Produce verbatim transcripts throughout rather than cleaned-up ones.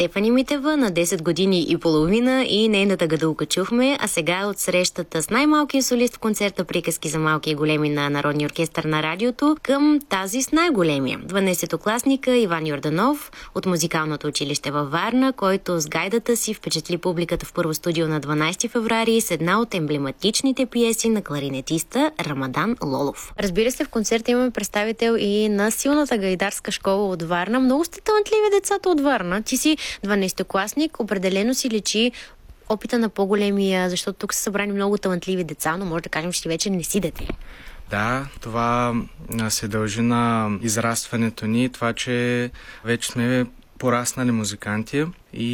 Стефани Митева на десет години и половина и нейната гадулка чухме, а сега е от срещата с най-малкия солист в концерта Приказки за малки и големи на Народния оркестър на радиото към тази с най-големия. дванадесетокласника Иван Йорданов от музикалното училище във Варна, който с гайдата си впечатли публиката в първо студио на дванадесети февруари с една от емблематичните пиеси на кларинетиста Рамадан Лолов. Разбира се, в концерта имаме представител и на силната гайдарска школа от Варна. Много сте талантливи децата от Варна. Ти си дванадесетокласник, определено си личи опита на по-големия, защото тук са събрани много талантливи деца, но може да кажем, че ти вече не си дете. Да, това се дължи на израстването ни, това, че вече сме пораснали музиканти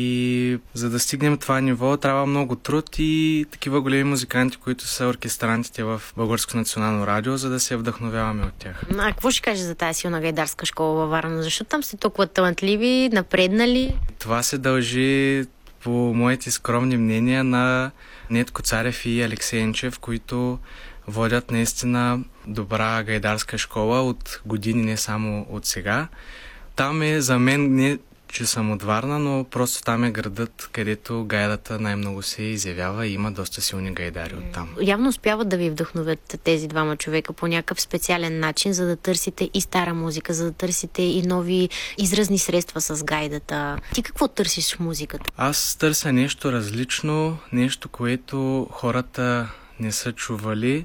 и за да стигнем това ниво трябва много труд и такива големи музиканти, които са оркестрантите в Българско национално радио, за да се вдъхновяваме от тях. А какво ще кажеш за тази силна гайдарска школа във Варна? Защо там сте толкова талантливи, напреднали? Това се дължи по моите скромни мнения на Нетко Царев и Алексей Енчев, които водят наистина добра гайдарска школа от години, не само от сега. Там е за мен не че съм от Варна, но просто там е градът, където гайдата най-много се изявява и има доста силни гайдари оттам. Явно успяват да ви вдъхновят тези двама човека по някакъв специален начин, за да търсите и стара музика, за да търсите и нови изразни средства с гайдата. Ти какво търсиш в музиката? Аз търся нещо различно, нещо, което хората не са чували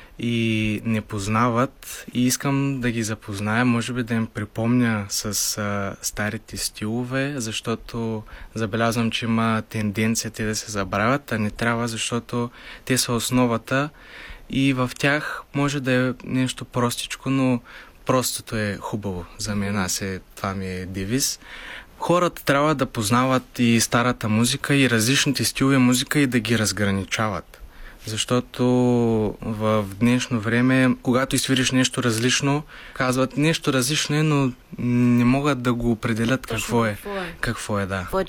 и не познават и искам да ги запозная, може би да им припомня с а, старите стилове, защото забелязвам, че има тенденция те да се забравят, а не трябва, защото те са основата и в тях може да е нещо простичко, но простото е хубаво. За мен аз е, това ми е девиз. Хората трябва да познават и старата музика, и различните стилове музика и да ги разграничават. Защото в днешно време, когато изсвириш нещо различно, казват нещо различно е, но не могат да го определят какво е. Какво е, да.